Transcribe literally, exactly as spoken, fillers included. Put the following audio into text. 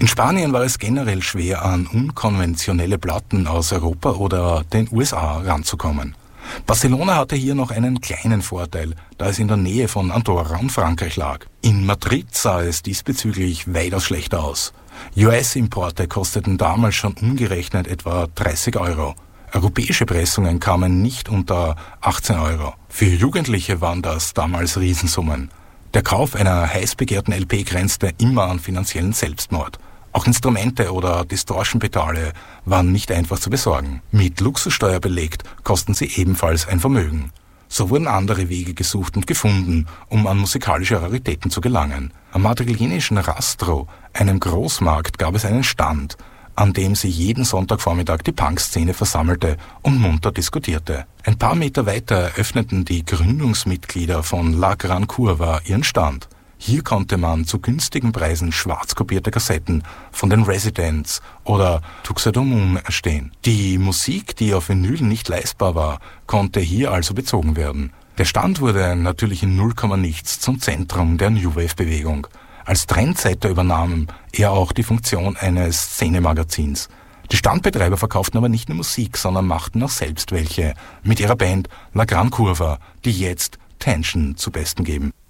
In Spanien war es generell schwer, an unkonventionelle Platten aus Europa oder den U S A ranzukommen. Barcelona hatte hier noch einen kleinen Vorteil, da es in der Nähe von Andorra und Frankreich lag. In Madrid sah es diesbezüglich weitaus schlechter aus. U S-Importe kosteten damals schon umgerechnet etwa dreißig Euro. Europäische Pressungen kamen nicht unter achtzehn Euro. Für Jugendliche waren das damals Riesensummen. Der Kauf einer heiß begehrten L P grenzte immer an finanziellen Selbstmord. Auch Instrumente oder Distortion-Pedale waren nicht einfach zu besorgen. Mit Luxussteuer belegt, kosten sie ebenfalls ein Vermögen. So wurden andere Wege gesucht und gefunden, um an musikalische Raritäten zu gelangen. Am madrilenischen Rastro, einem Großmarkt, gab es einen Stand, an dem sie jeden Sonntagvormittag die Punkszene versammelte und munter diskutierte. Ein paar Meter weiter eröffneten die Gründungsmitglieder von La Gran Curva ihren Stand. Hier konnte man zu günstigen Preisen schwarz kopierte Kassetten von den Residents oder Tuxedo-Moon erstehen. Die Musik, die auf Vinyl nicht leistbar war, konnte hier also bezogen werden. Der Stand wurde natürlich in null Komma nichts zum Zentrum der New Wave-Bewegung. Als Trendsetter übernahm er auch die Funktion eines Szenemagazins. Die Standbetreiber verkauften aber nicht nur Musik, sondern machten auch selbst welche mit ihrer Band La Gran Curva, die jetzt Tension zu besten geben.